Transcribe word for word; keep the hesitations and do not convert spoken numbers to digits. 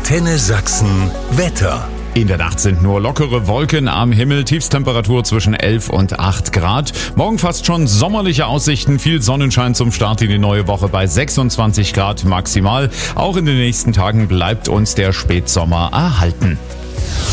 Antenne Sachsen Wetter. In der Nacht sind nur lockere Wolken am Himmel, Tiefstemperatur zwischen elf und acht Grad. Morgen fast schon sommerliche Aussichten, viel Sonnenschein zum Start in die neue Woche bei sechsundzwanzig Grad maximal. Auch in den nächsten Tagen bleibt uns der Spätsommer erhalten.